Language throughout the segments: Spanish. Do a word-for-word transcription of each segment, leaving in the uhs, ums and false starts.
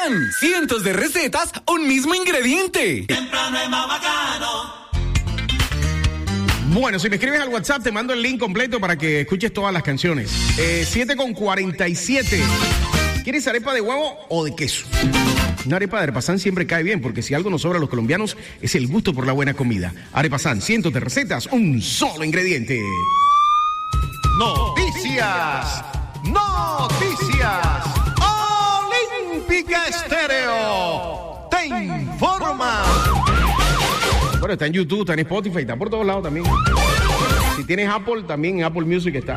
bacán. Cientos de recetas, un mismo ingrediente. Temprano es más bacano. Bueno, si me escribes al WhatsApp te mando el link completo para que escuches todas las canciones. Eh, siete con cuarenta y siete. ¿Quieres arepa de huevo o de queso? Una arepa de Arepasán siempre cae bien, porque si algo nos sobra a los colombianos es el gusto por la buena comida. Arepasán, cientos de recetas, un solo ingrediente. Noticias, noticias. Olímpica Estéreo te informa. Bueno, está en YouTube, está en Spotify, está por todos lados también. Si tienes Apple, también en Apple Music está.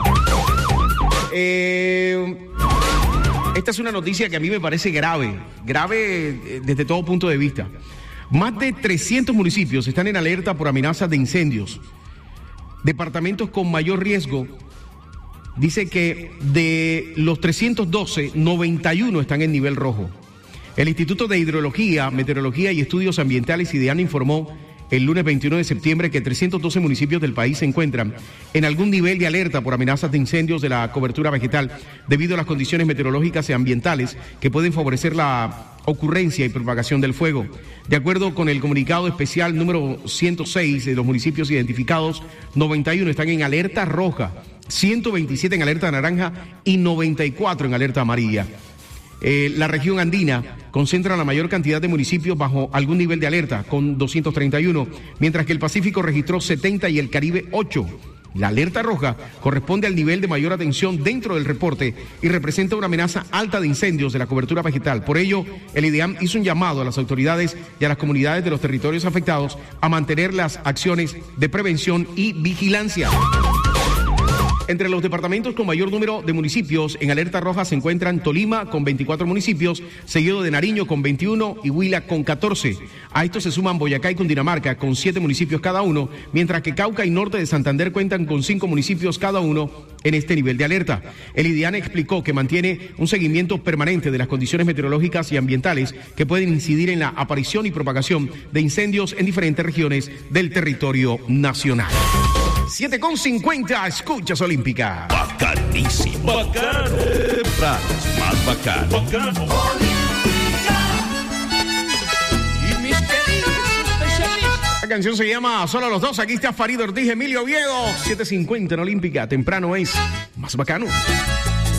Eh... Esta es una noticia que a mí me parece grave, grave desde todo punto de vista. Más de trescientos municipios están en alerta por amenazas de incendios. Departamentos con mayor riesgo, dice que de los trescientos doce, noventa y uno están en nivel rojo. El Instituto de Hidrología, Meteorología y Estudios Ambientales, IDEAN, informó el lunes veintiuno de septiembre que trescientos doce municipios del país se encuentran en algún nivel de alerta por amenazas de incendios de la cobertura vegetal debido a las condiciones meteorológicas y ambientales que pueden favorecer la ocurrencia y propagación del fuego. De acuerdo con el comunicado especial número ciento seis de los municipios identificados, noventa y uno están en alerta roja, ciento veintisiete en alerta naranja y noventa y cuatro en alerta amarilla. Eh, la región andina concentra la mayor cantidad de municipios bajo algún nivel de alerta, con doscientos treinta y uno, mientras que el Pacífico registró setenta y el Caribe ocho. La alerta roja corresponde al nivel de mayor atención dentro del reporte y representa una amenaza alta de incendios de la cobertura vegetal. Por ello, el IDEAM hizo un llamado a las autoridades y a las comunidades de los territorios afectados a mantener las acciones de prevención y vigilancia. Entre los departamentos con mayor número de municipios en alerta roja se encuentran Tolima con veinticuatro municipios, seguido de Nariño con veintiuno y Huila con catorce. A estos se suman Boyacá y Cundinamarca con siete municipios cada uno, mientras que Cauca y Norte de Santander cuentan con cinco municipios cada uno en este nivel de alerta. El IDEAN explicó que mantiene un seguimiento permanente de las condiciones meteorológicas y ambientales que pueden incidir en la aparición y propagación de incendios en diferentes regiones del territorio nacional. siete con cincuenta, escuchas Olímpica. Bacanísimo. Bacano. Temprano es más bacano. Bacano. Olímpica. Y mis queridos especialistas. La canción se llama Solo los dos. Aquí está Farid Ortiz, Emilio Oviedo. siete cincuenta en Olímpica. Temprano es más bacano.